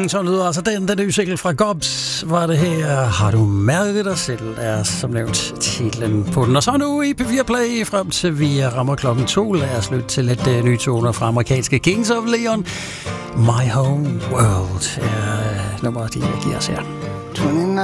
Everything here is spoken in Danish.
Så lyder altså den nye single fra Gobs, var det her. Har du mærket dig selv, er som nævnt titlen på den. Og så nu i P4 Play, frem til vi rammer klokken 2. Lad os lytte til lidt nye toner fra amerikanske Kings of Leon. My Home World er nummeret, de giver os her. 29